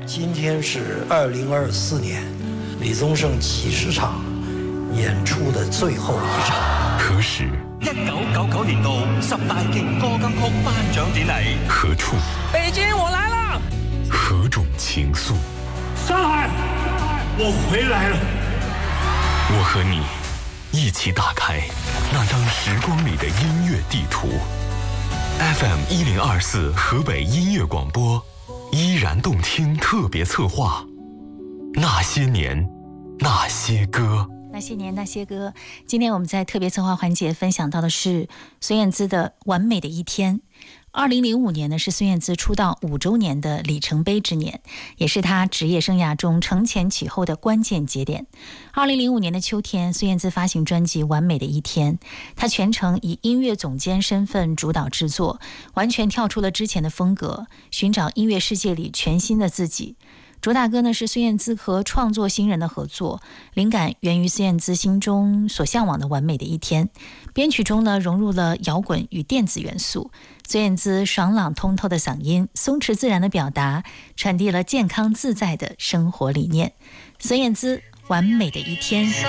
今天是2024年李宗盛70场演出的最后一场。 何时 ？1999年度10大勁歌金曲頒獎典禮。 何處？ 北京，我來了。 何種情愫？ 上海，我回來了。 我和你一起打開那張時光裡的音樂地圖。FM 1024河北音樂廣播，依然動聽特別策劃。那些年，那些歌。 那些年那些歌，今天我们在特别策划环节分享到的是孙燕姿的《完美的一天》。2005年呢是孙燕姿出道5周年的里程碑之年，也是她职业生涯中承前启后的关键节点。2005年的秋天，孙燕姿发行专辑《完美的一天》，她全程以音乐总监身份主导制作，完全跳出了之前的风格，寻找音乐世界里全新的自己。主打歌呢是孙燕姿和创作新人的合作，灵感源于孙燕姿心中所向往的完美的一天。编曲中呢融入了摇滚与电子元素，孙燕姿爽朗通透的嗓音，松弛自然的表达，传递了健康自在的生活理念。孙燕姿《完美的一天》。